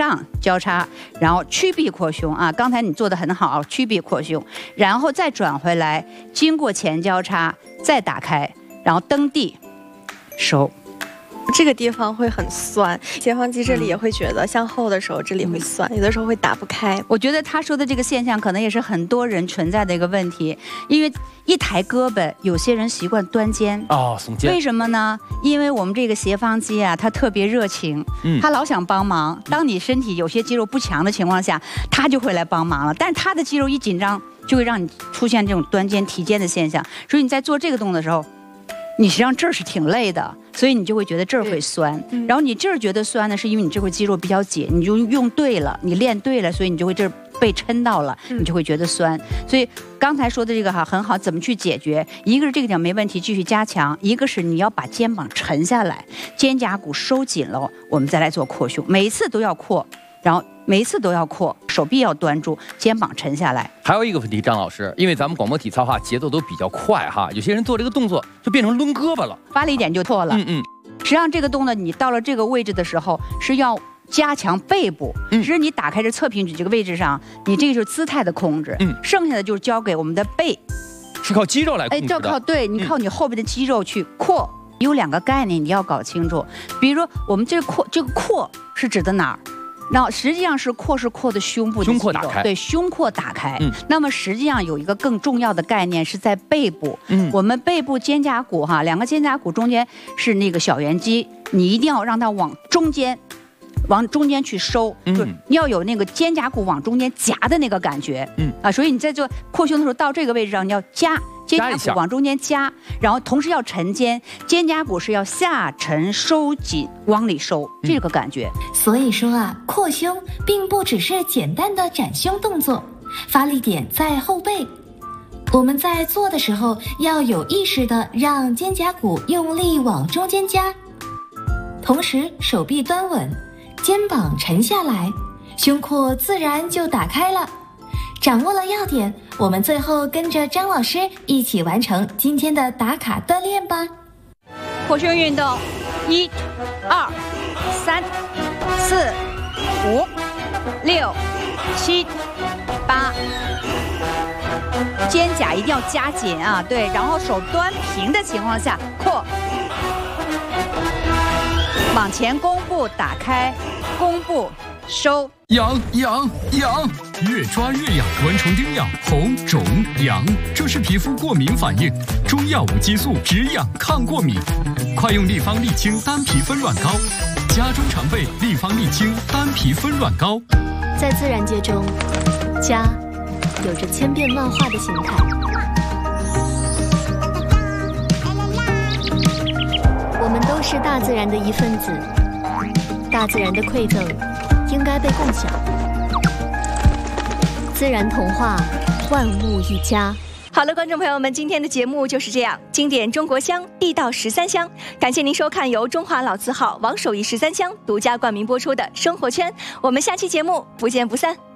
上交叉，然后曲臂扩胸啊。刚才你做的很好，曲臂扩胸，然后再转回来，经过前交叉，再打开，然后蹬地，收。 这个地方会很酸，斜方肌这里也会觉得向后的时候这里会酸，有的时候会打不开。 我觉得他说的这个现象可能也是很多人存在的一个问题，因为一抬胳膊，有些人习惯端肩耸肩。 为什么呢？因为我们这个斜方肌啊，它特别热情，它老想帮忙。当你身体有些肌肉不强的情况下，它就会来帮忙了。但是它的肌肉一紧张，就会让你出现这种端肩提肩的现象。所以你在做这个动作的时候，你实际上这儿是挺累的，所以你就会觉得这儿会酸。然后你这儿觉得酸呢，是因为你这块肌肉比较紧，你就用对了，你练对了，所以你就会这儿被抻到了，你就会觉得酸。所以刚才说的这个很好，怎么去解决？一个是这个点没问题，继续加强；一个是你要把肩膀沉下来，肩胛骨收紧了，我们再来做扩胸。每一次都要扩，然后每一次都要扩，手臂要端住，肩膀沉下来。 还有一个问题，张老师，因为咱们广播体操节奏都比较快有些人做这个动作就变成抡胳膊了， 发力点就错了。实际上这个动作你到了这个位置的时候是要加强背部，只是你打开这侧平举这个位置上，你这个就是姿态的控制，剩下的就是交给我们的背， 是靠肌肉来控制的。 这靠你靠你后边的肌肉去扩。有两个概念你要搞清楚，比如说我们这个扩是指的哪儿？然后实际上是扩的胸部的肌肉， 胸廓打开， 对，胸廓打开。那么实际上有一个更重要的概念是在背部。我们背部肩胛骨两个肩胛骨中间是那个小圆肌，你一定要让它往中间去收，就是你要有那个肩胛骨往中间夹的那个感觉。所以你在做扩胸的时候，到这个位置上你要夹。肩胛骨往中间夹，然后同时要沉肩，肩胛骨是要下沉收紧往里收，这个感觉。 所以说扩胸并不只是简单的展胸动作，发力点在后背。我们在做的时候要有意识的让肩胛骨用力往中间夹，同时手臂端稳，肩膀沉下来，胸廓自然就打开了。掌握了要点，我们最后跟着张老师一起完成今天的打卡锻炼吧。 扩胸运动，1、2、3、4、5、6、7、8，肩胛一定要夹紧对，然后手端平的情况下扩，往前弓步打开，弓步收。 痒，越抓越痒，蚊虫叮咬，红肿痒，这是皮肤过敏反应。中药无激素，止痒抗过敏。快用立方沥青单皮分卵膏，家中常备立方沥青单皮分卵膏。 在自然界中，家有着千变万化的形态。我们都是大自然的一份子，大自然的馈赠应该被共享。自然童话，万物一家。 好了，观众朋友们，今天的节目就是这样。经典中国香，地道13香。感谢您收看由中华老字号王守义13香独家冠名播出的《生活圈》，我们下期节目不见不散。